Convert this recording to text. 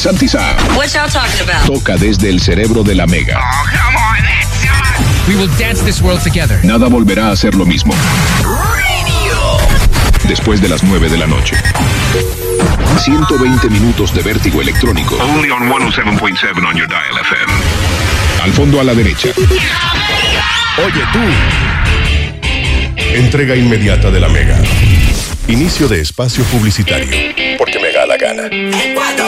Santiza. What y'all talking about? Toca desde el cerebro de la Mega. Oh, come on, that's We will dance this world together. Nada volverá a ser lo mismo. Después de las 9 de la noche. 120 minutos de vértigo electrónico. Only on 107.7 on your dial FM. Al fondo a la derecha. Oye tú. Entrega inmediata de la Mega. Inicio de espacio publicitario. Porque me da la gana.